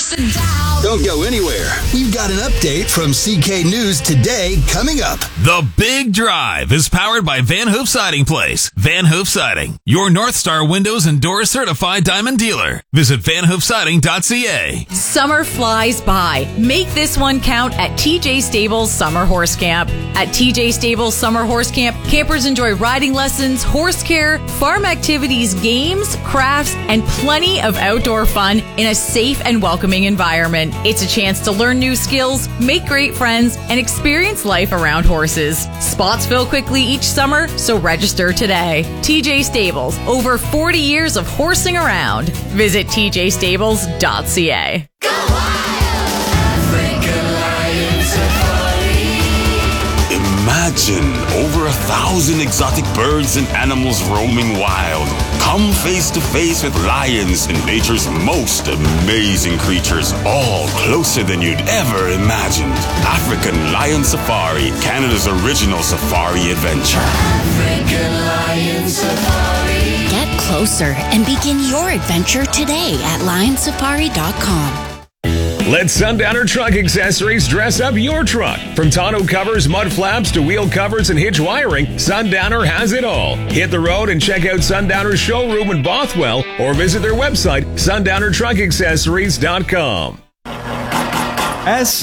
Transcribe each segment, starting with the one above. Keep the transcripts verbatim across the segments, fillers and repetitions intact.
Don't go anywhere. We've got an update from C K News Today coming up. The Big Drive is powered by Van Hoof Siding Place. Van Hoof Siding, your North Star Windows and Doors certified diamond dealer. Visit van hoof siding dot c a. Summer flies by. Make this one count at T J Stables Summer Horse Camp. At T J Stables Summer Horse Camp, campers enjoy riding lessons, horse care, farm activities, games, crafts, and plenty of outdoor fun in a safe and welcoming environment. It's a chance to learn new skills, make great friends, and experience life around horses. Spots fill quickly each summer, so register today. T J Stables, over forty years of horsing around. Visit T J stables dot c a. Go wild! African Lion Safari. Imagine over a thousand exotic birds and animals roaming wild. Come face to face with lions and nature's most amazing creatures, all closer than you'd ever imagined. African Lion Safari, Canada's original safari adventure. African Lion Safari. Get closer and begin your adventure today at lion safari dot com. Let Sundowner Truck Accessories dress up your truck. From tonneau covers, mud flaps, to wheel covers and hitch wiring, Sundowner has it all. Hit the road and check out Sundowner's showroom in Bothwell or visit their website, sundowner truck accessories dot com. S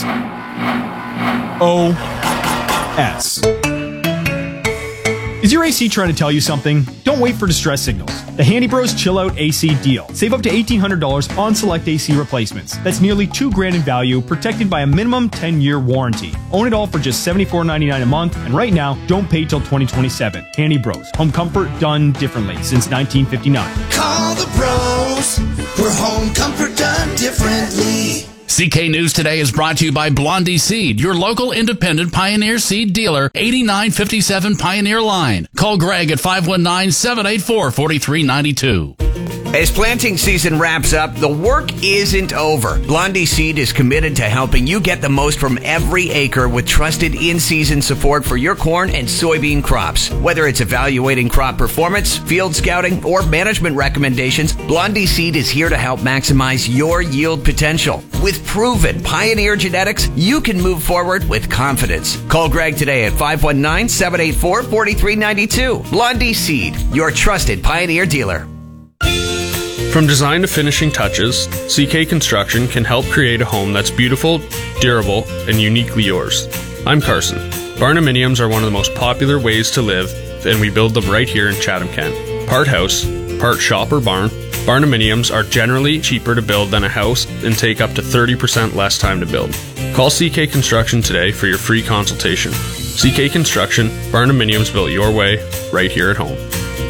O S. Is your A C trying to tell you something? Don't wait for distress signals. The Handy Bros Chill Out A C deal. Save up to eighteen hundred dollars on select A C replacements. That's nearly two grand in value, protected by a minimum ten-year warranty. Own it all for just seventy-four ninety-nine a month, and right now, don't pay till twenty twenty-seven. Handy Bros. Home comfort done differently since nineteen fifty-nine. Call the bros. We're home comfort done differently. C K News Today is brought to you by Blondie Seed, your local independent Pioneer Seed dealer, eighty-nine fifty-seven Pioneer Line. Call Greg at five one nine, seven eight four, four three nine two. As planting season wraps up, the work isn't over. Blondie Seed is committed to helping you get the most from every acre with trusted in-season support for your corn and soybean crops. Whether it's evaluating crop performance, field scouting, or management recommendations, Blondie Seed is here to help maximize your yield potential. With proven Pioneer genetics, you can move forward with confidence. Call Greg today at five one nine, seven eight four, four three nine two. Blondie Seed, your trusted Pioneer dealer. From design to finishing touches, C K Construction can help create a home that's beautiful, durable, and uniquely yours. I'm Carson. Barnuminiums are one of the most popular ways to live, and we build them right here in Chatham-Kent. Part house, part shop or barn, Barnuminiums are generally cheaper to build than a house and take up to thirty percent less time to build. Call C K Construction today for your free consultation. C K Construction, Barnuminiums built your way, right here at home.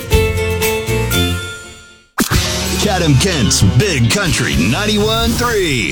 Chatham-Kent's Big Country ninety-one point three.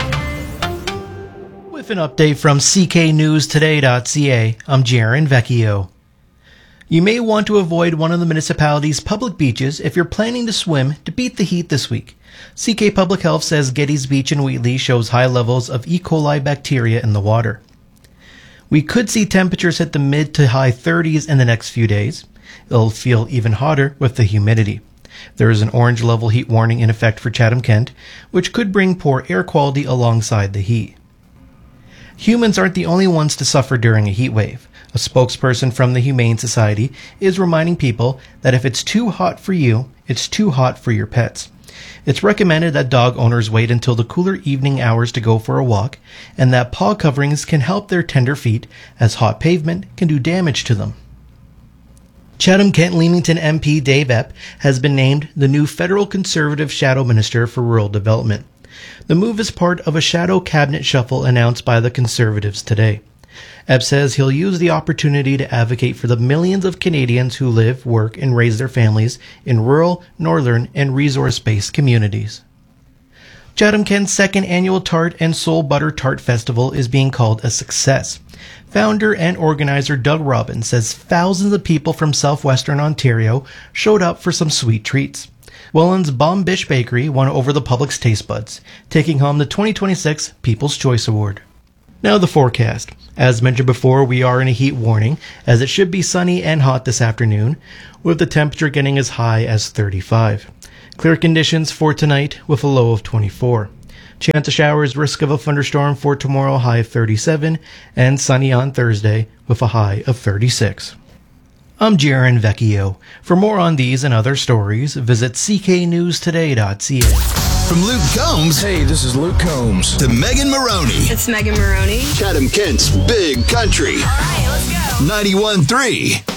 With an update from C K News Today dot c a, I'm Jaron Vecchio. You may want to avoid one of the municipality's public beaches if you're planning to swim to beat the heat this week. C K Public Health says Geddes Beach in Wheatley shows high levels of E. coli bacteria in the water. We could see temperatures hit the mid to high thirties in the next few days. It'll feel even hotter with the humidity. There is an orange level heat warning in effect for Chatham-Kent, which could bring poor air quality alongside the heat. Humans aren't the only ones to suffer during a heat wave. A spokesperson from the Humane Society is reminding people that if it's too hot for you, it's too hot for your pets. It's recommended that dog owners wait until the cooler evening hours to go for a walk, and that paw coverings can help their tender feet, as hot pavement can do damage to them. Chatham-Kent-Leamington M P Dave Epp has been named the new federal Conservative Shadow Minister for Rural Development. The move is part of a shadow cabinet shuffle announced by the Conservatives today. Epp says he'll use the opportunity to advocate for the millions of Canadians who live, work, and raise their families in rural, northern, and resource-based communities. Chatham-Kent's second annual Tart and Soul Butter Tart Festival is being called a success. Founder and organizer Doug Robbins says thousands of people from southwestern Ontario showed up for some sweet treats. Welland's Bomb Bish Bakery won over the public's taste buds, taking home the twenty twenty-six People's Choice Award. Now the forecast. As mentioned before, we are in a heat warning, as it should be sunny and hot this afternoon, with the temperature getting as high as thirty-five. Clear conditions for tonight with a low of twenty-four. Chance of showers, risk of a thunderstorm for tomorrow, high of thirty-seven, and sunny on Thursday with a high of thirty-six. I'm Jaron Vecchio. For more on these and other stories, visit c k news today dot c a. From Luke Combs. Hey, this is Luke Combs. To Megan Maroney. It's Megan Maroney. Chatham Kent's Big Country. All right, let's go. ninety-one point three